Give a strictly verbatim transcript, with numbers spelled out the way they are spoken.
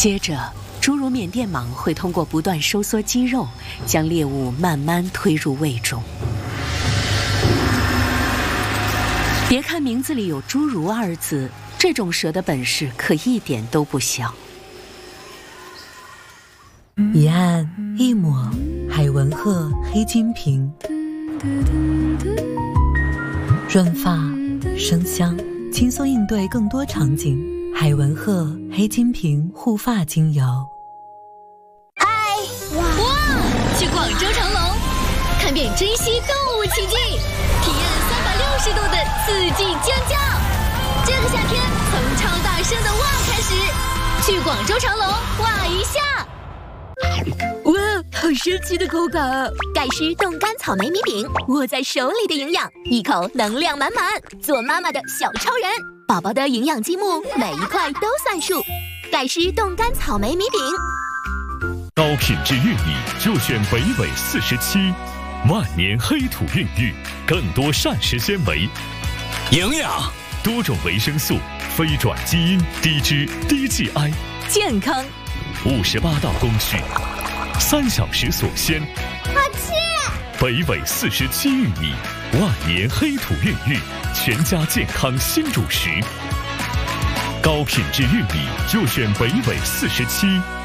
接着，诸如缅甸蟒会通过不断收缩肌肉，将猎物慢慢推入胃中。别看名字里有“侏儒”二字，这种蛇的本事可一点都不小。 一按一抹，海纹鹤黑金瓶，润发生香，轻松应对更多场景。海纹鹤黑金瓶护发精油。 嗨，哇哇！去广州长隆，看遍珍稀动物奇迹，体验三百六十度的刺激尖叫。这个夏天，从超大声的哇开始，去广州长隆哇一下。 哇，好神奇的口感啊！ 盖诗冻干草莓米饼，握在手里的营养，一口能量满满，做妈妈的小超人。宝宝的营养积木，每一块都算数。盖诗冻干草莓米饼。 高品质玉米就选北纬四十七，万年黑土孕育，更多膳食纤维、 营养、 多种维生素、非转基因、低脂、低 G I， 健康。 五十八道工序，三小时锁鲜。 好吃！ 北纬四十七玉米，万年黑土孕育，全家健康新主食。高品质玉米就选北纬四十七。